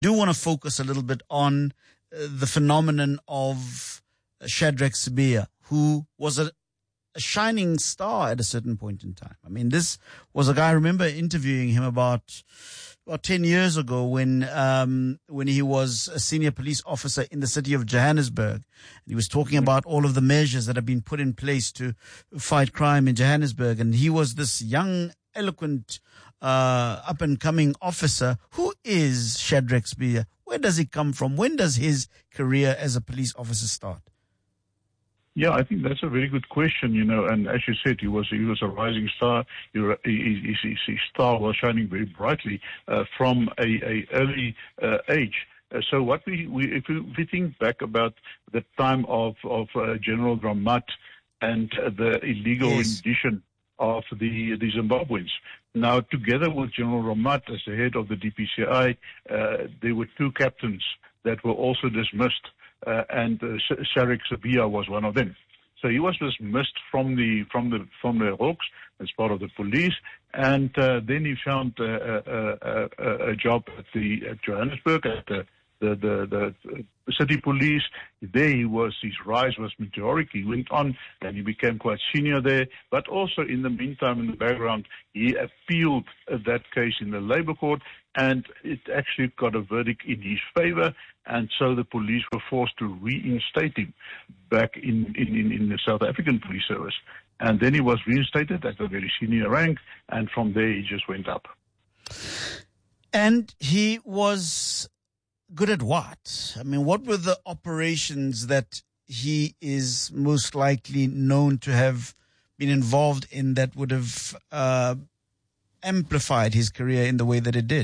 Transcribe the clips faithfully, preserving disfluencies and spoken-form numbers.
do want to focus a little bit on uh, the phenomenon of Shadrack Sibiya, who was a, a shining star at a certain point in time. I mean, this was a guy, I remember interviewing him about, about ten years ago when, um, when he was a senior police officer in the city of Johannesburg. And he was talking about all of the measures that have been put in place to fight crime in Johannesburg. And he was this young, eloquent, uh, up and coming officer. Who is Shadrack Sibiya? Where does he come from? When does his career as a police officer start? Yeah, I think that's a very good question, you know, and as you said, he was he was a rising star. He, he, his, his star was shining very brightly uh, from a, a early uh, age. Uh, so what we, we if, we, if we think back about the time of, of uh, General Ramat and uh, the illegal yes. rendition of the, the Zimbabweans. Now, together with General Ramat as the head of the D P C I, uh, there were two captains that were also dismissed. Uh, and uh, Shadrack Sibiya was one of them. So he was dismissed from the from the from the Hawks as part of the police, and uh, then he found uh, a, a, a job at the at Johannesburg at the the, the the city police. There he was. His rise was meteoric. He went on and he became quite senior there. But also in the meantime, in the background, he appealed uh, that case in the Labour Court, and it actually got a verdict in his favor. And so the police were forced to reinstate him back in, in, in, in the South African Police Service. And then he was reinstated at a very senior rank, and from there he just went up. And he was good at what? I mean, what were the operations that he is most likely known to have been involved in that would have uh, amplified his career in the way that it did?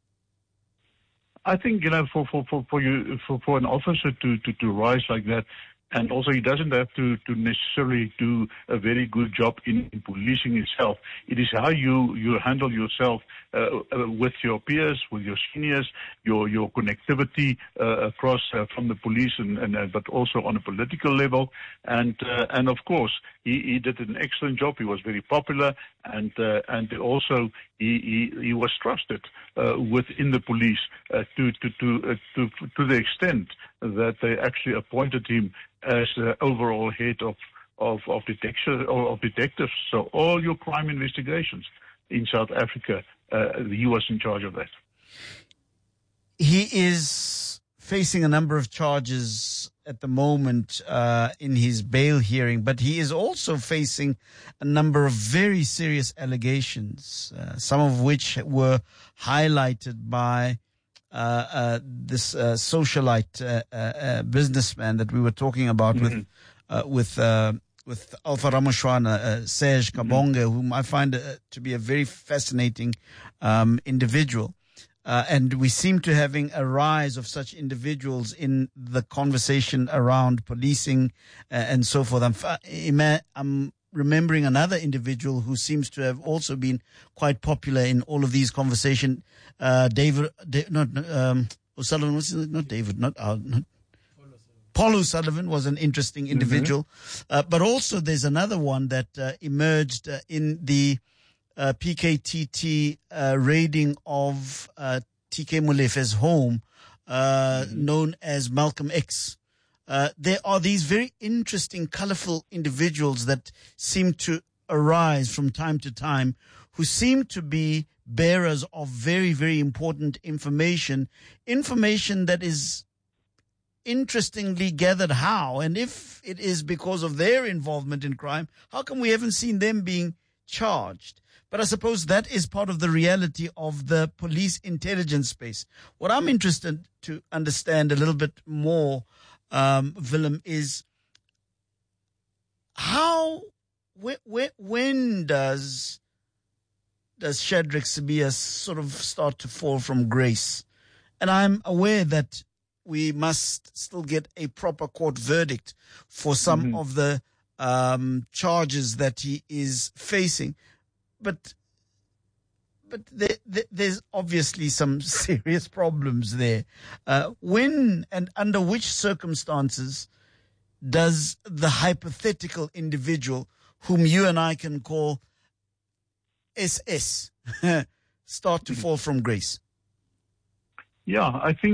I think, you know, for, for, for, for you, for, for an officer to, to, to rise like that, and also he doesn't have to, to necessarily do a very good job in, in policing itself. It is how you, you handle yourself uh, uh, with your peers, with your seniors, your, your connectivity uh, across uh, from the police, and, and uh, but also on a political level. And uh, and of course, he, he did an excellent job. He was very popular, and uh, and also he, he, he was trusted uh, within the police uh, to to to, uh, to to the extent that they actually appointed him as the overall head of of of detection of detectives. So all your crime investigations in South Africa, uh, he was in charge of that. He is facing a number of charges at the moment uh, in his bail hearing, but he is also facing a number of very serious allegations, uh, some of which were highlighted by Uh, uh, this uh, socialite uh, uh, businessman that we were talking about mm-hmm. with uh, with uh, with Alpha Ramoshwana, uh, Serge Kabonge, mm-hmm. whom I find uh, to be a very fascinating um, individual. Uh, and we seem to having a rise of such individuals in the conversation around policing uh, and so forth. I'm, I'm remembering another individual who seems to have also been quite popular in all of these conversations. Uh, David, da- not, um, O'Sullivan, was it? Not David, not, uh, not Paul O'Sullivan was an interesting individual. Mm-hmm. Uh, but also there's another one that uh, emerged uh, in the uh, P K T T uh, raiding of uh, T K Molefe's home, uh, mm-hmm. known as Malcolm X. Uh, there are these very interesting, colorful individuals that seem to arise from time to time who seem to be bearers of very, very important information, information that is interestingly gathered how, and if it is because of their involvement in crime, how come we haven't seen them being charged? But I suppose that is part of the reality of the police intelligence space. What I'm interested to understand a little bit more, um, Willem, is how, wh- wh- when does does Shadrack Sibiya sort of start to fall from grace? And I'm aware that we must still get a proper court verdict for some mm-hmm. of the um, charges that he is facing. But but there, there, there's obviously some serious problems there. Uh, when and under which circumstances does the hypothetical individual, whom you and I can call S S, start to fall from grace? Yeah, I think